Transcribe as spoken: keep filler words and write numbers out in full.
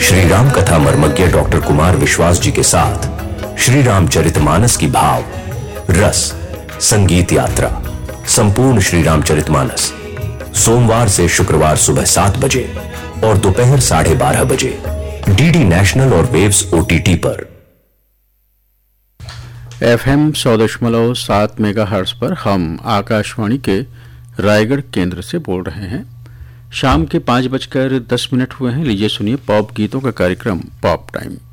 श्री राम कथा मर्मज्ञ डॉक्टर कुमार विश्वास जी के साथ श्री रामचरितमानस की भाव रस संगीत यात्रा संपूर्ण श्री रामचरितमानस सोमवार से शुक्रवार सुबह सात बजे और दोपहर साढ़े बारह बजे डीडी नेशनल और वेव्स ओटीटी पर। एफएम सौ दशमलव सात मेगा हर्ट्ज पर हम आकाशवाणी के रायगढ़ केंद्र से बोल रहे हैं। शाम के पाँच बजकर दस मिनट हुए हैं। लीजिए सुनिए पॉप गीतों का कार्यक्रम पॉप टाइम।